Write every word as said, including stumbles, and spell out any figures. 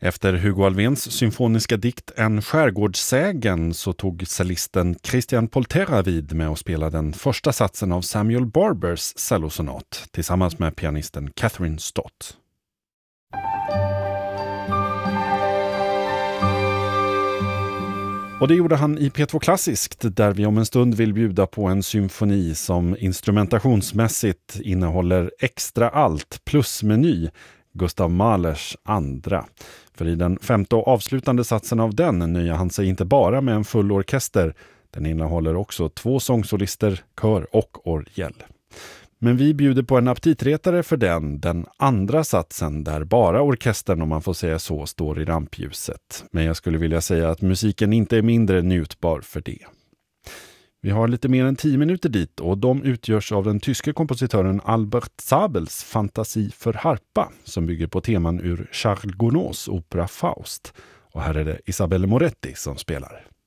Efter Hugo Alfvéns symfoniska dikt En skärgårdssägen så tog cellisten Christian Polterra vid med att spela den första satsen av Samuel Barbers cellosonat tillsammans med pianisten Catherine Stott. Och det gjorde han i P två Klassiskt, där vi om en stund vill bjuda på en symfoni som instrumentationsmässigt innehåller extra allt plus meny, Gustav Mahlers andra. För i den femte och avslutande satsen av den nöjer han sig inte bara med en full orkester, den innehåller också två sångsolister, kör och orgel. Men vi bjuder på en aptitretare för den, den andra satsen där bara orkestern, om man får säga så, står i rampljuset. Men jag skulle vilja säga att musiken inte är mindre njutbar för det. Vi har lite mer än tio minuter dit och de utgörs av den tyske kompositören Albert Sabels fantasi för harpa som bygger på teman ur Charles Gounods opera Faust. Och här är det Isabelle Moretti som spelar.